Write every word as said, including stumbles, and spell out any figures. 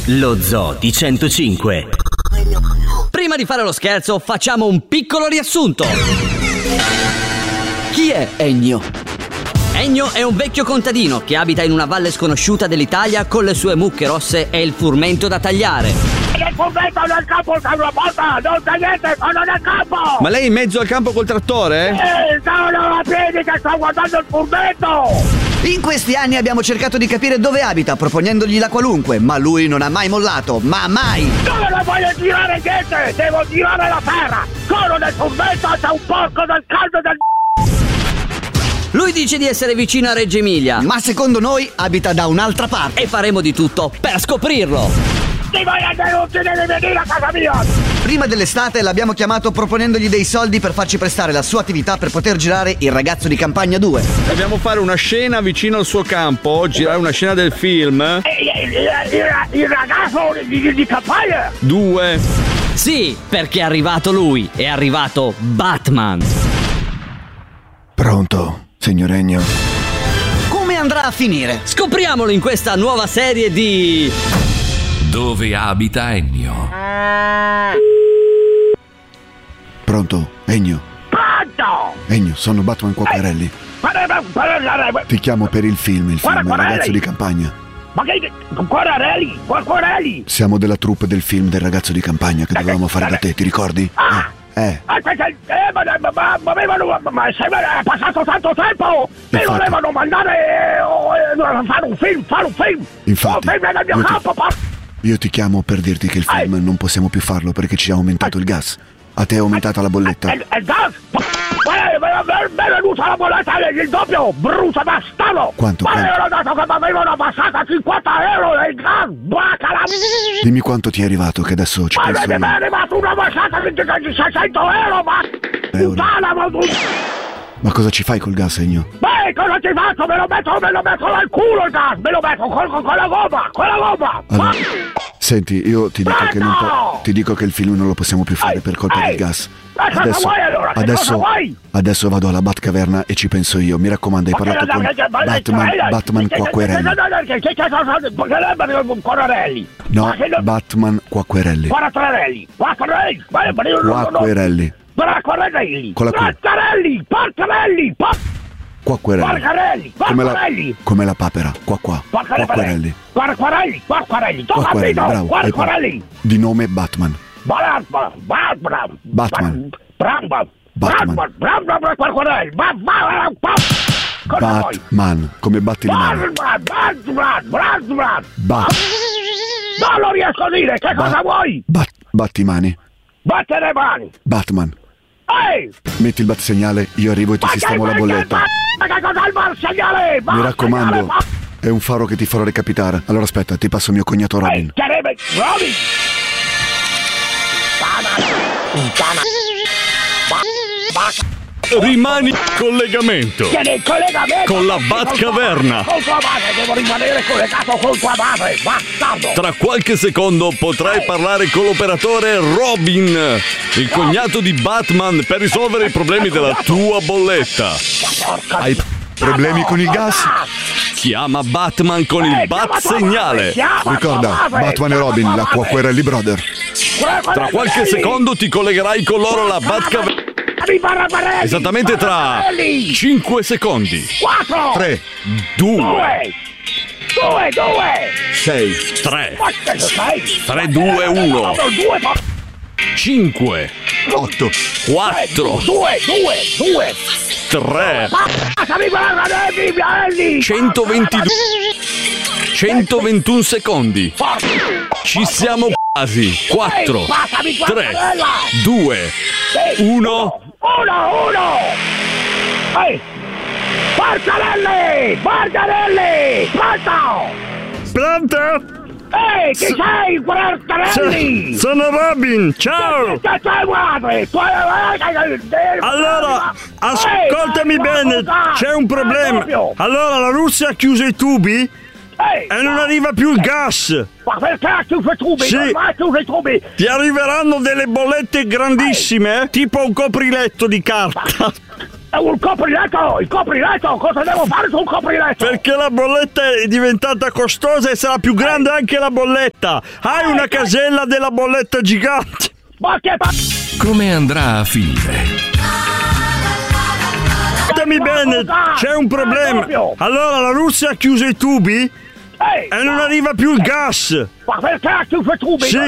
Lo Zoo di centocinque. Prima di fare lo scherzo, facciamo un piccolo riassunto. Chi è Ennio? Ennio è un vecchio contadino che abita in una valle sconosciuta dell'Italia con le sue mucche rosse e il frumento da tagliare. Il frumento nel campo c'è una porta, non c'è niente, sono nel campo! Ma lei è in mezzo al campo col trattore? Eh, sono a piedi che sto guardando il frumento! In questi anni abbiamo cercato di capire dove abita, proponendogli la qualunque, ma lui non ha mai mollato, ma mai! Dove non voglio girare niente, devo girare la terra! Sono nel frumento, c'è un porco del caldo del... Lui dice di essere vicino a Reggio Emilia, Ma secondo noi abita da un'altra parte. e faremo di tutto per scoprirlo. Ti voglio denunziare, devi venire a casa mia! Prima dell'estate l'abbiamo chiamato proponendogli dei soldi per farci prestare la sua attività per poter girare Il ragazzo di campagna due. Dobbiamo fare una scena vicino al suo campo, girare una scena del film. Il, il, il, il ragazzo di, di campagna! Due. Sì, perché è arrivato lui, è arrivato Batman. Pronto, signor Ennio? Come andrà a finire? Scopriamolo in questa nuova serie di... Dove abita Ennio? Pronto, Ennio? Pronto! Ennio, sono Batman Quacquarelli. Ti chiamo per il film, il film Il ragazzo di campagna. Ma che... Quacquarelli? Quacquarelli? Siamo della troupe del film del ragazzo di campagna che dovevamo fare da te, ti ricordi? Ah! Eh, Aspetta, eh, ma, ma, ma, ma avevano, ma se è passato tanto tempo! Mi Infatti. volevano mandare eh, a fare un film, fare un film! Infatti, Un film nel mio io ti- campo, pa- io ti chiamo per dirti che il film non possiamo più farlo perché ci ha aumentato il gas. A te è aumentata la bolletta. Il, il gas! Mi è venuta la bolletta il doppio! Brucia bastardo! Quanto, Ma quanto? avevano detto che mi avevano abbassato a cinquanta euro il gas! Bacala! Dimmi quanto ti è arrivato che adesso ci Ma penso mi è io. arrivata una bassata di seicento euro! Ma... Euro. Puttana, ma... Ma cosa ci fai col gas, Ennio? Beh, cosa ti faccio? Me lo metto, me lo metto nel culo il gas! Me lo metto con, con, con la gomma! Con la gomma! Allora, Ma- senti, io ti dico che non po- ti dico che il film non lo possiamo più fare Ehi, per colpa ehi, del gas. ma cosa Adesso, vuoi allora? Che cosa adesso, vuoi? adesso vado alla Batcaverna e ci penso io. Mi raccomando, hai Ma che- parlato con che- che- ma- Batman, che- Batman che- che- Quacquarelli. Che che cosa fate? Che Quacquarelli? No, Ma che no- Batman Quacquarelli. Quattrarelli! Quattrarelli! Ma- ma io non- non- Quacquarelli. Quacquarelli! Con la Q. Quattrarelli! Porcarelli! Quacquarelli. Porcarelli! Come la, Quacquarelli! come la papera. Qua qua. Quacquarelli. Quacquarelli! Quacquarelli! Tu Quacquarelli, capito? bravo. Hai Quacquarelli! Di nome Batman. Batman! Batman! Batman. Batman! Batman. Batman! Batman! Quacquarelli! Batman! Cosa vuoi? Batman. Come batti le mani. Batman! Batman! Batman! Bat. Non lo riesco a dire! Che cosa Bat- vuoi? Bat. Batti mani. Batte le mani! Batman. Ehi! Metti il bat segnale, io arrivo e ti Ma sistemo che- la che- bolletta. Ma che cos'è il bar segnale? Mi raccomando, è un faro che ti farò recapitare. Allora aspetta, ti passo mio cognato Robin. Ehi, chiareme, Robin! Puttana! Puttana! Rimani in collegamento Tieni il collegamento con la col- Batcaverna. Con tua madre, devo rimanere collegato con tua madre, bastardo! Tra qualche secondo potrai parlare con l'operatore Robin, il cognato di Batman, per risolvere i problemi della tua bolletta. Porca Hai problemi con il gas? Chiama Batman con il bat segnale. Ricorda, Batman e Robin, la Quacquarelli Brother. Tra qualche secondo ti collegherai con loro alla Batcaverna. Esattamente tra cinque secondi. quattro, tre, due, due, due, due, sei, tre, sei, tre, due, uno, cinque, otto, quattro, due, due, due, tre, passami guarda, Ellie, centoventidue, centoventuno secondi. Ci siamo quasi. quattro, tre, due, uno. Uno, uno! Ehi! Porcarelli! Porcarelli! Pronto! Pronto? Ehi, chi sei, Porcarelli? So- sono Robin, ciao! Che sei, madre? Tu hai- Allora, ascoltami Ehi, bene, guarda, c'è un problema. proprio. Allora, la Russia ha chiuso i tubi Ehi, e non arriva più il gas. ma perché ha chiuso i tubi? Sì. Ma ha chiuso i tubi? Ti arriveranno delle bollette grandissime, eh? Tipo un copriletto di carta. È un copriletto, il copriletto, cosa devo fare sul copriletto? Perché la bolletta è diventata costosa e sarà più grande anche la bolletta. Hai una casella della bolletta gigante. Ma che pa... Come andrà a finire? Ascoltami bene, c'è un problema. Allora la Russia ha chiuso i tubi Ehi, e non arriva più il gas. ma perché ha chiuso i tubi? Sì.